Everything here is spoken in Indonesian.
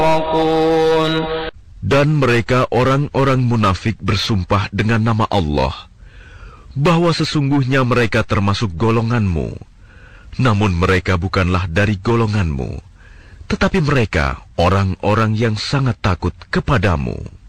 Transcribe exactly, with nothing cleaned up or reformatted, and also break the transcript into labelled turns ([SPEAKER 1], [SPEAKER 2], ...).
[SPEAKER 1] يتفرقون.
[SPEAKER 2] Dan mereka orang-orang munafik bersumpah dengan nama Allah, bahwa sesungguhnya mereka termasuk golonganmu. Namun mereka bukanlah dari golonganmu, tetapi mereka orang-orang yang sangat takut kepadamu.